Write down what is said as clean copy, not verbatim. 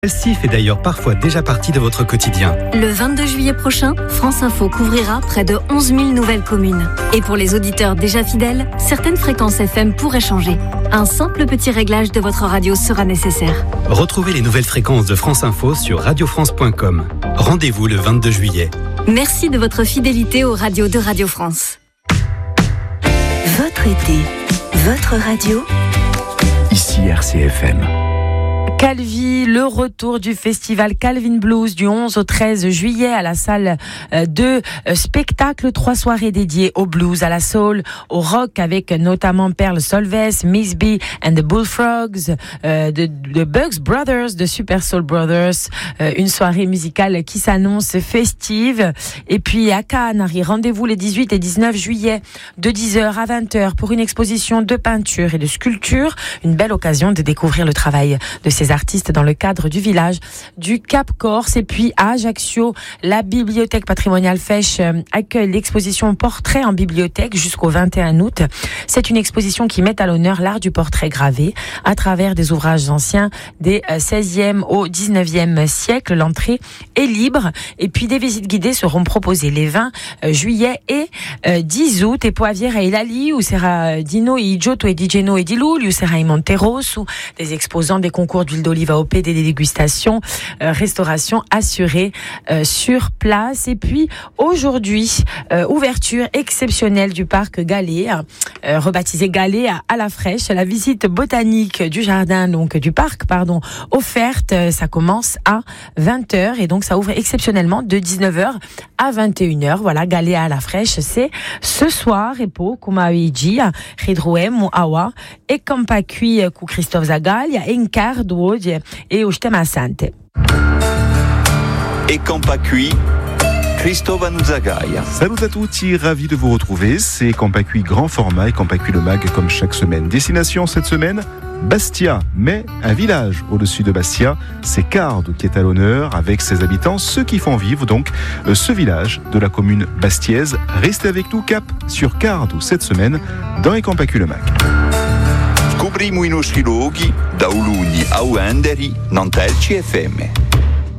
Celle-ci fait d'ailleurs parfois déjà partie de votre quotidien. Le 22 juillet prochain, France Info couvrira près de 11 000 nouvelles communes. Et pour les auditeurs déjà fidèles, certaines fréquences FM pourraient changer. Un simple petit réglage de votre radio sera nécessaire. Retrouvez les nouvelles fréquences de France Info sur radiofrance.com. Rendez-vous le 22 juillet. Merci de votre fidélité aux radios de Radio France. Votre été, votre radio. Ici RCFM. Calvi, le retour du festival Calvin Blues du 11 au 13 juillet à la salle de spectacle. 3 soirées dédiées au blues, à la soul, au rock avec notamment Pearl Solves, Miss B and the Bullfrogs, de Bugs Brothers, de Super Soul Brothers. Une soirée musicale qui s'annonce festive. Et puis à Cannes, rendez-vous les 18 et 19 juillet de 10h à 20h pour une exposition de peinture et de sculpture. Une belle occasion de découvrir le travail de ces artistes dans le cadre du village du Cap Corse. Et puis à Ajaccio, la bibliothèque patrimoniale Fèche accueille l'exposition Portrait en bibliothèque jusqu'au 21 août. C'est une exposition qui met à l'honneur l'art du portrait gravé à travers des ouvrages anciens des 16e au 19e siècle. L'entrée est libre et puis des visites guidées seront proposées les 20 juillet et 10 août. Et Poaviera et Lali, où sera Dino et Giotto et Digeno et Dilul, où sera Monteros, ou des exposants des concours d'huile d'olive AOP, des dégustations, restauration assurée sur place. Et puis aujourd'hui, ouverture exceptionnelle du parc Gallet, rebaptisé Gallet à la fraîche. La visite botanique du jardin, donc du parc, offerte. Ça commence à 20h et donc ça ouvre exceptionnellement de 19h à 21h. Voilà, Gallet à la fraîche, c'est ce soir. Et pour Kumaïji, Ridrouem ou Awa, et Campacui cu Christophe Zagaglia, et Incardo e o Stemma Sante. Et Campacui, Christophe Zagaglia. Salut à tous, ravi de vous retrouver. C'est Campacui grand format et Campacui le mag comme chaque semaine. Destination cette semaine, Bastia, mais un village au-dessus de Bastia, c'est Cardo qui est à l'honneur avec ses habitants, ceux qui font vivre donc ce village de la commune bastiaise. Restez avec nous, cap sur Cardo cette semaine dans les Campacui le mag. Scopriamo i nostri luoghi da Uluni a Uenderi, Nantelci FM.